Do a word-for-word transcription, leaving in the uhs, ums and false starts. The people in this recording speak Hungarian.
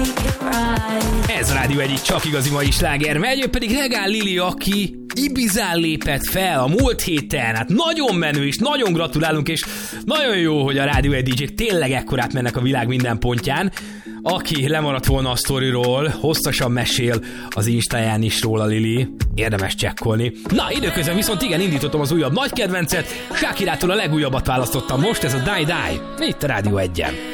Ez a Rádió egyik csak igazi mai sláger megy, ő pedig Regál Lili, aki Ibizán lépett fel a múlt héten. Hát nagyon menő, és nagyon gratulálunk, és nagyon jó, hogy a Rádió egy dé jék tényleg ekkorát mennek a világ minden pontján. Aki lemaradt volna a sztoriról, hosszasan mesél az Instáján is róla, Lili. Érdemes csekkolni. Na, időközben viszont igen, indítottam az újabb nagy kedvencet. Shakirától a legújabbat választottam most, ez a Die Die. Itt a Rádió egyen.